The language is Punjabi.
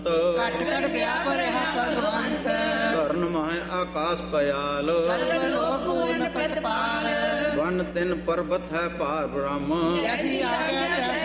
ਘਟ ਘਟ ਵਿਆਪ ਰਿਹਾ ਭਗਵੰਤ। ਧਰਨ ਮਾਹਿ ਆਕਾਸ ਪਇਆਲ, ਸਰਬ ਲੋਕ ਪੂਰਨ ਪ੍ਰਤਪਾਲ। ਵਨ ਤਿਨ ਪਰਬਤ ਹੈ ਪਾਰ ਬ੍ਰਹਮ, ਜੈਸੀ ਆਗਿਆ ਤੈਸੀ